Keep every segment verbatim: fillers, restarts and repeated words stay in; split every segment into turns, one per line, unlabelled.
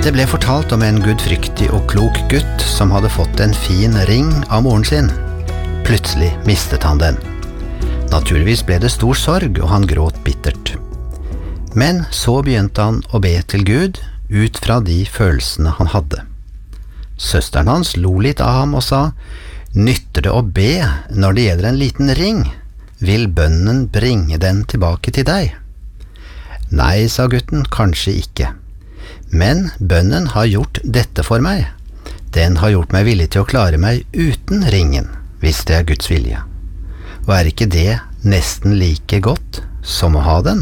Det ble fortalt om en gudfryktig og klok gutt som hadde fått en fin ring av moren sin. Plutselig mistet han den. Naturligvis ble det stor sorg, og han gråt bittert. Men så begynte han å be til Gud ut fra de følelsene han hadde. Søsteren hans lo litt av ham og sa, «Nytter det å be når det gjelder en liten ring? Vil bønnen bringe den tilbake til deg?» «Nei», sa gutten, «kanskje ikke. Men bønnen har gjort dette for meg. Den har gjort meg villig til å klare meg uten ringen, hvis det er Guds vilje. Og er ikke det nesten like godt som å ha den?»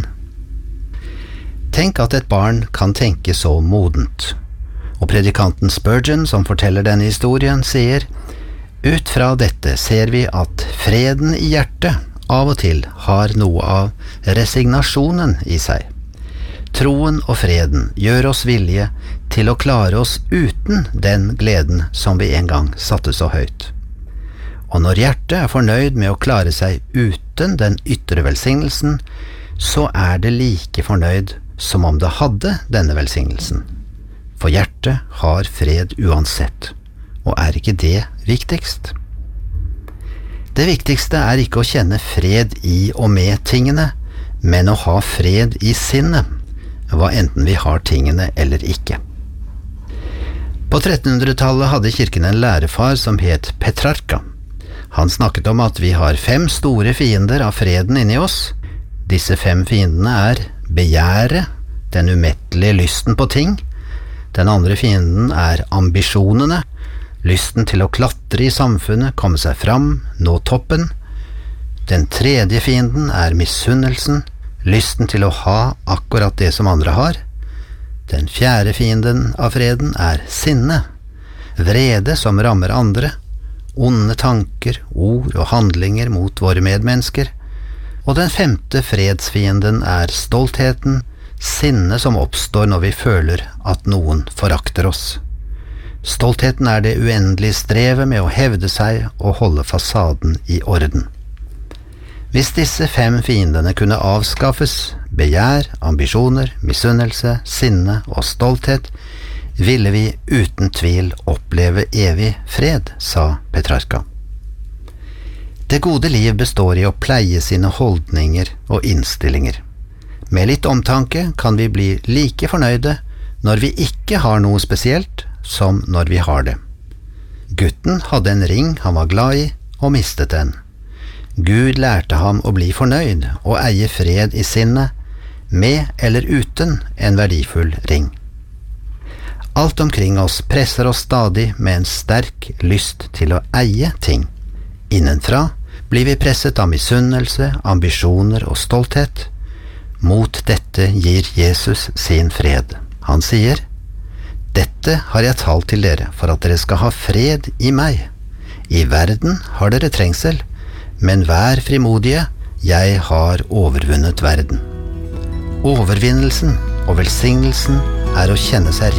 Tenk at et barn kan tenke så modent. Og predikanten Spurgeon, som forteller denne historien, sier, «Ut fra dette ser vi at freden i hjertet av og til har noe av resignasjonen i seg. Troen og freden gjør oss villige til å klare oss uten den gleden som vi en gang satte så høyt. Og når hjertet er fornøyd med å klare seg uten den ytre velsignelsen, så er det like fornøyd som om det hadde denne velsignelsen. For hjertet har fred uansett, og er ikke det viktigst? Det viktigste er ikke å kjenne fred i og med tingene, men å ha fred i sinnet, hva enten vi har tingene eller ikke. På trettenhundretallet hadde kirken en lærefar som het Petrarca. Han snakket om at vi har fem store fiender av freden inni oss. Disse fem fiendene er begjæret, den umettelige lysten på ting. Den andre fienden er ambisjonene, lysten til å klatre i samfunnet, komme seg fram, nå toppen. Den tredje fienden er misunnelsen, lysten til å ha akkurat det som andre har. Den fjerde fienden av freden er sinne, vrede som rammer andre, onde tanker, ord og handlinger mot våre medmennesker. Og den femte fredsfienden er stoltheten, sinne som oppstår når vi føler at noen forakter oss. Stoltheten er det uendelige strevet med å hevde seg og holde fasaden i orden. Hvis disse fem fiendene kunne avskaffes, begjær, ambisjoner, misunnelse, sinne og stolthet, ville vi uten tvil oppleve evig fred, sa Petrarca. Det gode liv består i å pleie sine holdninger og innstillinger. Med litt omtanke kan vi bli like fornøyde når vi ikke har noe spesielt som når vi har det. Gutten hadde en ring han var glad i, og mistet den. Gud lærte ham å bli fornøyd og eie fred i sinnet, med eller uten en verdifull ring. Alt omkring oss presser oss stadig med en sterk lyst til å eie ting. Innenfra blir vi presset av misunnelse, ambisjoner og stolthet. Mot dette gir Jesus sin fred. Han sier, «Dette har jeg talt til dere for at dere skal ha fred i meg. I verden har dere trengsel, men vær frimodige, jeg har overvunnet verden.» Overvinnelsen og velsignelsen er å kjenne seg